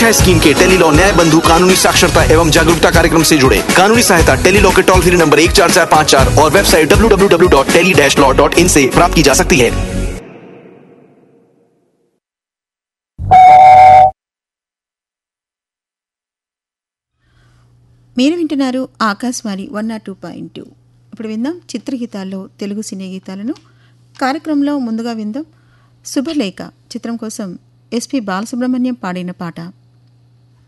सुरक्षा स्कीम के टेलीलॉ न्याय बंधु कानूनी साक्षरता एवं जागरूकता कार्यक्रम से जुड़े। कानूनी सहायता टेलीलॉ के टोल फ्री नंबर 14454 और वेबसाइट www.tele-law.in से प्राप्त की जा सकती है। మీరు వింటున్నారు ఆకాశవాణి 102.2. ఇప్పుడు విందాం చిత్రగీతాల్లో తెలుగు సినీ గీతాలను. కార్యక్రమంలో ముందుగా విందాం శుభలేఖ చిత్రం కోసం ఎస్పి బాలసుబ్రహ్మణ్యం పాడిన పాట.